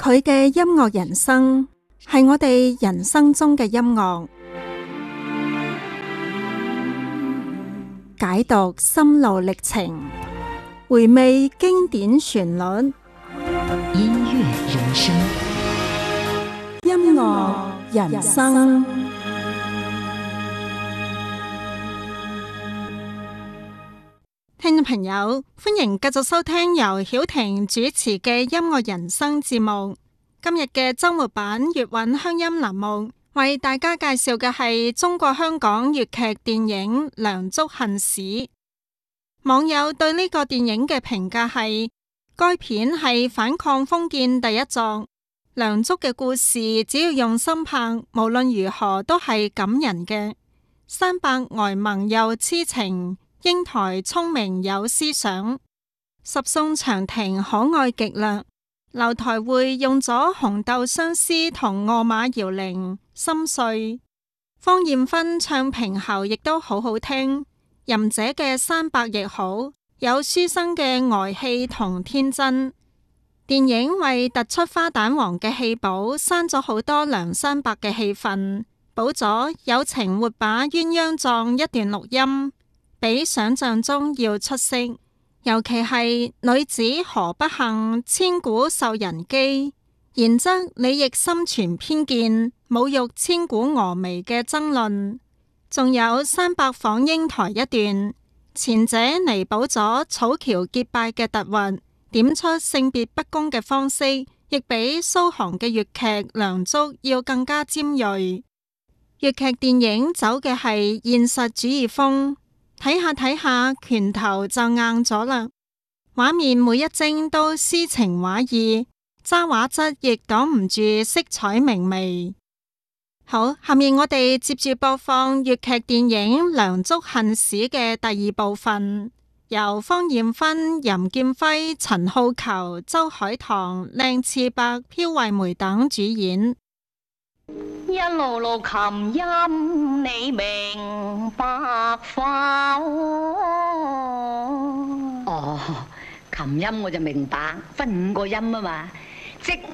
佢嘅音樂人生係我哋人生中嘅音樂，解讀心路歷程，回味經典旋律， 音樂人生， 音樂人生。聽眾朋友，歡迎繼續收聽由曉婷主持嘅音樂人生節目。今日嘅周末版粵韻鄉音欄目，為大家介紹嘅係中國香港粵劇電影《梁祝恨史》。網友對呢個電影嘅評價係：該片係反抗封建第一作，梁祝嘅故事只要用心拍，無論如何都係感人嘅。山伯呆萌又痴情，英台聰明有思想，十送長亭可愛極啦。樓台會用咗紅豆相思同餓馬搖鈴，心碎。芳艷芬唱評喉亦都好好聽，吟者嘅山伯亦好，有書生嘅呆氣同天真。電影為突出花旦王嘅戲寶，刪咗好多梁山伯嘅戲份，補咗有情活把鴛鴦狀一段錄音，比想象中要出色，尤其係女子何不幸，千古受人譏，然則你亦心存偏見，侮辱千古峨眉嘅爭論。仲有山伯訪英台一段，前者彌補咗草橋結拜嘅突兀，點出性別不公嘅方式，亦比蘇杭嘅粵劇《梁祝》要更加尖銳。粵劇電影走嘅係現實主義風，睇下睇下，拳頭就硬咗啦。畫面每一幀都詩情畫意，揸畫質亦擋唔住色彩明媚。好，下面我哋接住播放粵劇電影《梁祝恨史》嘅第二部分，由芳艷芬、任劍輝、陳好逑、周海棠、靚次伯、飄惠梅等主演。 一路路琴音你明白否？ 哦，琴音我就明白，分5個音啊嘛，即